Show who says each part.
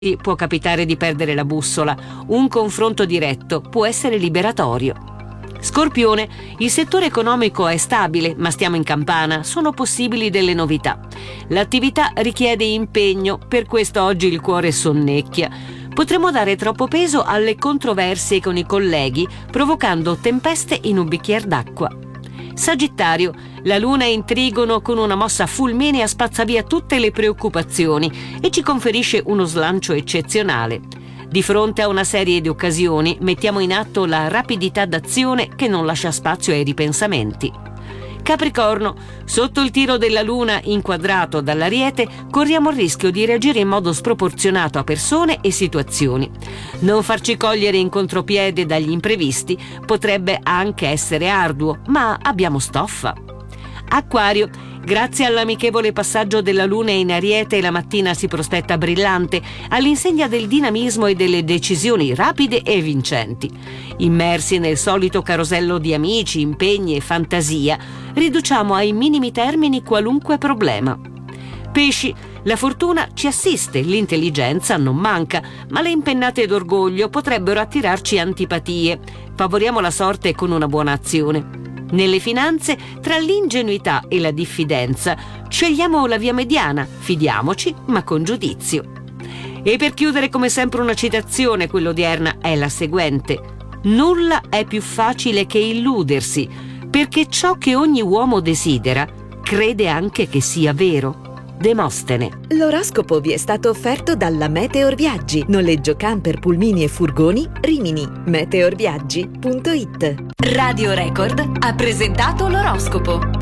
Speaker 1: può capitare di perdere la bussola. Un confronto diretto può essere liberatorio. Scorpione, il settore economico è stabile, ma stiamo in campana, sono possibili delle novità. L'attività richiede impegno, per questo oggi il cuore sonnecchia. Potremmo dare troppo peso alle controversie con i colleghi, provocando tempeste in un bicchiere d'acqua. Sagittario, la luna è in trigono con una mossa fulminea spazza via tutte le preoccupazioni e ci conferisce uno slancio eccezionale. Di fronte a una serie di occasioni mettiamo in atto la rapidità d'azione che non lascia spazio ai ripensamenti. Capricorno, sotto il tiro della luna inquadrato dall'Ariete corriamo il rischio di reagire in modo sproporzionato a persone e situazioni. Non farci cogliere in contropiede dagli imprevisti potrebbe anche essere arduo, ma abbiamo stoffa. Acquario, grazie all'amichevole passaggio della luna in Ariete la mattina si prospetta brillante, all'insegna del dinamismo e delle decisioni rapide e vincenti. Immersi nel solito carosello di amici, impegni e fantasia, riduciamo ai minimi termini qualunque problema. Pesci, la fortuna ci assiste, l'intelligenza non manca, ma le impennate d'orgoglio potrebbero attirarci antipatie. Favoriamo la sorte con una buona azione. Nelle finanze, tra l'ingenuità e la diffidenza, scegliamo la via mediana, fidiamoci, ma con giudizio. E per chiudere, come sempre, una citazione, quella odierna è la seguente: nulla è più facile che illudersi, perché ciò che ogni uomo desidera, crede anche che sia vero. Demostene.
Speaker 2: L'oroscopo vi è stato offerto dalla Meteor Viaggi, noleggio camper, pulmini e furgoni, Rimini. meteorviaggi.it. Radio Record ha presentato l'oroscopo.